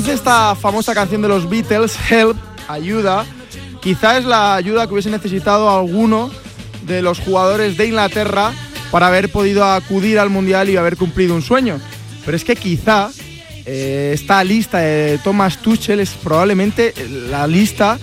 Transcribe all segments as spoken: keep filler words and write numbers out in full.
Esta famosa canción de los Beatles, Help, ayuda, quizá es la ayuda que hubiese necesitado alguno de los jugadores de Inglaterra para haber podido acudir al Mundial y haber cumplido un sueño. Pero es que quizá eh, esta lista de Thomas Tuchel es probablemente la lista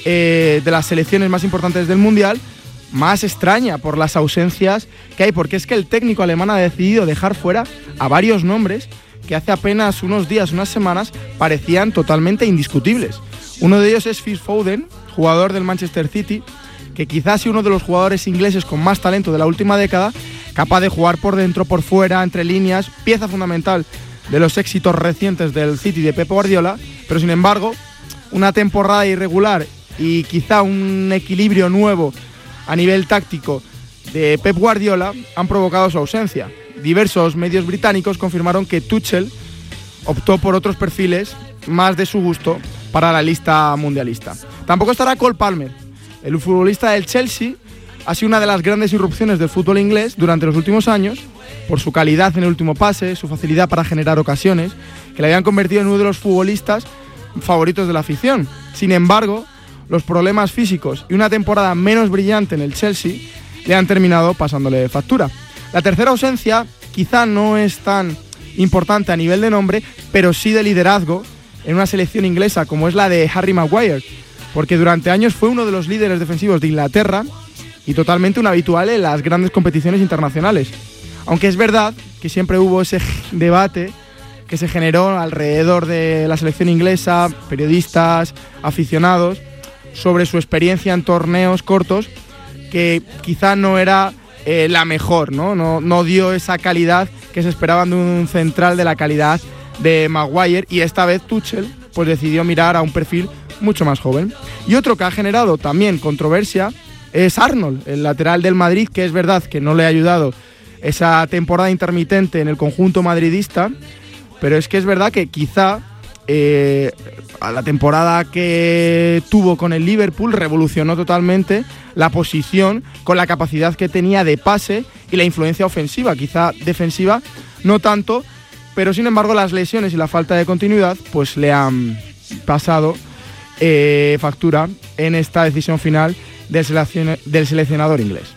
eh, de las selecciones más importantes del Mundial más extraña por las ausencias que hay, porque es que el técnico alemán ha decidido dejar fuera a varios nombres que hace apenas unos días, unas semanas, parecían totalmente indiscutibles. Uno de ellos es Phil Foden, jugador del Manchester City, que quizás sea uno de los jugadores ingleses con más talento de la última década, capaz de jugar por dentro, por fuera, entre líneas, pieza fundamental de los éxitos recientes del City de Pep Guardiola, pero sin embargo, una temporada irregular y quizá un equilibrio nuevo a nivel táctico de Pep Guardiola han provocado su ausencia. Diversos medios británicos confirmaron que Tuchel optó por otros perfiles más de su gusto para la lista mundialista. Tampoco estará Cole Palmer. El futbolista del Chelsea ha sido una de las grandes irrupciones del fútbol inglés durante los últimos años por su calidad en el último pase, su facilidad para generar ocasiones, que le habían convertido en uno de los futbolistas favoritos de la afición. Sin embargo, los problemas físicos y una temporada menos brillante en el Chelsea le han terminado pasándole factura. La tercera ausencia quizá no es tan importante a nivel de nombre, pero sí de liderazgo en una selección inglesa como es la de Harry Maguire, porque durante años fue uno de los líderes defensivos de Inglaterra y totalmente un habitual en las grandes competiciones internacionales. Aunque es verdad que siempre hubo ese debate que se generó alrededor de la selección inglesa, periodistas, aficionados, sobre su experiencia en torneos cortos, que quizá no era eh, la mejor, ¿no? No, no dio esa calidad que se esperaban de un central de la calidad de Maguire, y esta vez Tuchel pues decidió mirar a un perfil mucho más joven. Y otro que ha generado también controversia es Arnold, el lateral del Madrid, que es verdad que no le ha ayudado esa temporada intermitente en el conjunto madridista, pero es que es verdad que quizá eh, a la temporada que tuvo con el Liverpool revolucionó totalmente la posición con la capacidad que tenía de pase y la influencia ofensiva, quizá defensiva no tanto, pero sin embargo las lesiones y la falta de continuidad pues le han pasado eh, factura en esta decisión final del, seleccion- del seleccionador inglés.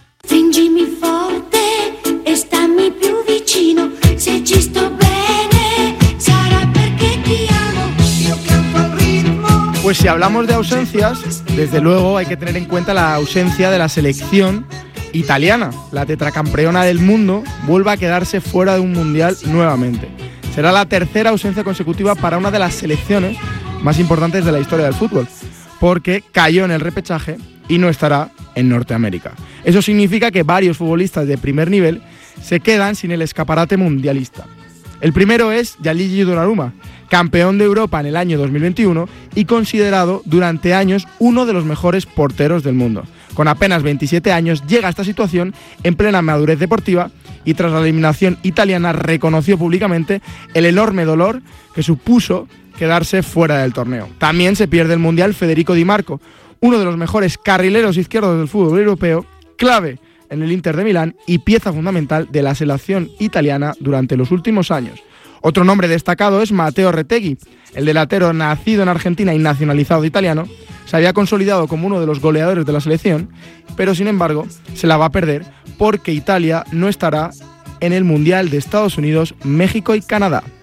Pues si hablamos de ausencias, desde luego hay que tener en cuenta la ausencia de la selección italiana. La tetracampeona del mundo vuelve a quedarse fuera de un mundial nuevamente. Será la tercera ausencia consecutiva para una de las selecciones más importantes de la historia del fútbol, porque cayó en el repechaje y no estará en Norteamérica. Eso significa que varios futbolistas de primer nivel se quedan sin el escaparate mundialista. El primero es Gianluigi Donnarumma, campeón de Europa en el año dos mil veintiuno y considerado durante años uno de los mejores porteros del mundo. Con apenas veintisiete años llega a esta situación en plena madurez deportiva y tras la eliminación italiana reconoció públicamente el enorme dolor que supuso quedarse fuera del torneo. También se pierde el Mundial Federico Di Marco, uno de los mejores carrileros izquierdos del fútbol europeo, clave en el Inter de Milán y pieza fundamental de la selección italiana durante los últimos años. Otro nombre destacado es Matteo Retegui, el delantero nacido en Argentina y nacionalizado italiano. Se había consolidado como uno de los goleadores de la selección, pero sin embargo se la va a perder porque Italia no estará en el Mundial de Estados Unidos, México y Canadá.